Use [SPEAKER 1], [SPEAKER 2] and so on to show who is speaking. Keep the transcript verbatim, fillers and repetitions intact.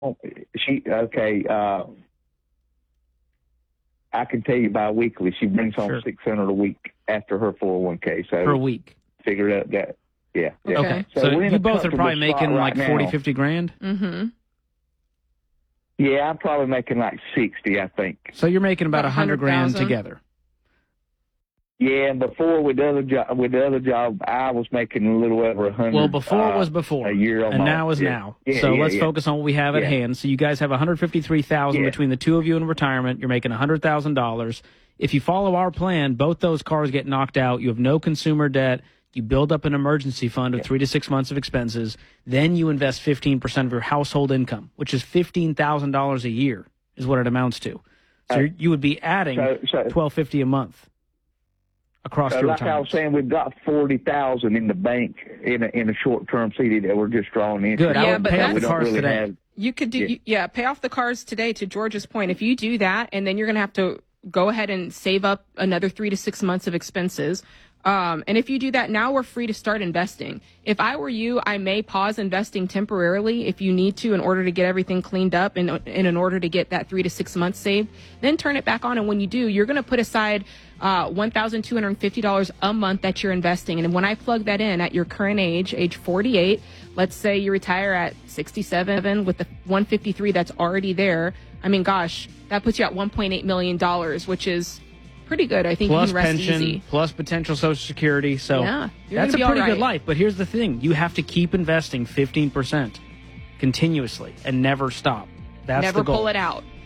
[SPEAKER 1] she okay. Uh, I can tell you bi-weekly. She brings home
[SPEAKER 2] Sure.
[SPEAKER 1] six hundred a week after her four oh one k. So
[SPEAKER 2] Per week.
[SPEAKER 1] figured out that. Yeah. yeah.
[SPEAKER 2] Okay.
[SPEAKER 1] So,
[SPEAKER 2] So,
[SPEAKER 1] we're in
[SPEAKER 2] you
[SPEAKER 1] a
[SPEAKER 2] both are
[SPEAKER 1] comfortable
[SPEAKER 2] probably
[SPEAKER 1] spot
[SPEAKER 2] making
[SPEAKER 1] right
[SPEAKER 2] like forty,
[SPEAKER 1] now.
[SPEAKER 2] fifty grand?
[SPEAKER 3] Mm-hmm.
[SPEAKER 1] Yeah, I'm probably making like sixty, I think.
[SPEAKER 2] So you're making about
[SPEAKER 3] About
[SPEAKER 2] a hundred grand
[SPEAKER 3] one hundred thousand.
[SPEAKER 2] together.
[SPEAKER 1] Yeah, and before with the other job, with the other job, I was making a little over a hundred.
[SPEAKER 2] Well, before
[SPEAKER 1] uh,
[SPEAKER 2] was before,
[SPEAKER 1] a year
[SPEAKER 2] and
[SPEAKER 1] almost.
[SPEAKER 2] now is
[SPEAKER 1] yeah.
[SPEAKER 2] now.
[SPEAKER 1] Yeah,
[SPEAKER 2] so
[SPEAKER 1] yeah,
[SPEAKER 2] let's
[SPEAKER 1] yeah.
[SPEAKER 2] focus on what we have at
[SPEAKER 1] Yeah.
[SPEAKER 2] hand. So you guys have one hundred fifty-three thousand
[SPEAKER 1] Yeah.
[SPEAKER 2] between the two of you in retirement. You're making one hundred thousand dollars. If you follow our plan, both those cars get knocked out. You have no consumer debt. You build up an emergency fund of
[SPEAKER 1] Yeah.
[SPEAKER 2] three to six months of expenses. Then you invest fifteen percent of your household income, which is fifteen thousand dollars a year, is what it amounts to. So
[SPEAKER 1] Uh,
[SPEAKER 2] you're- you would be adding
[SPEAKER 1] So, so,
[SPEAKER 2] twelve fifty a month across
[SPEAKER 1] so
[SPEAKER 2] your
[SPEAKER 1] like I was
[SPEAKER 2] retirement.
[SPEAKER 1] saying, we've got forty thousand in the bank in a in a short term C D that we're just drawing in.
[SPEAKER 2] Good. I
[SPEAKER 3] Yeah,
[SPEAKER 2] would
[SPEAKER 3] but
[SPEAKER 2] pay off
[SPEAKER 3] that's-
[SPEAKER 2] the
[SPEAKER 1] we don't
[SPEAKER 2] cars
[SPEAKER 1] really
[SPEAKER 2] today.
[SPEAKER 1] have.
[SPEAKER 3] You could do,
[SPEAKER 1] Yeah.
[SPEAKER 3] yeah. yeah, pay off the cars today, to George's point. If you do that, and then you're going to have to go ahead and save up another three to six months of expenses. Um, and if you do that, now we're free to start investing. If I were you, I may pause investing temporarily if you need to in order to get everything cleaned up and, and in order to get that three to six months saved. Then turn it back on. And when you do, you're going to put aside uh, one thousand two hundred fifty dollars a month that you're investing. And when I plug that in at your current age, age forty-eight, let's say you retire at sixty-seven with the one hundred fifty-three that's already there. I mean, gosh, that puts you at one point eight million dollars, which is pretty good. I think
[SPEAKER 2] Plus
[SPEAKER 3] you can rest
[SPEAKER 2] pension,
[SPEAKER 3] easy.
[SPEAKER 2] plus potential Social Security. So
[SPEAKER 3] Yeah, you're
[SPEAKER 2] that's a
[SPEAKER 3] gonna be
[SPEAKER 2] pretty
[SPEAKER 3] all
[SPEAKER 2] good
[SPEAKER 3] right.
[SPEAKER 2] life. But here's the thing. You have to keep investing fifteen percent continuously and never stop. That's
[SPEAKER 3] Never
[SPEAKER 2] the goal.
[SPEAKER 3] pull it out.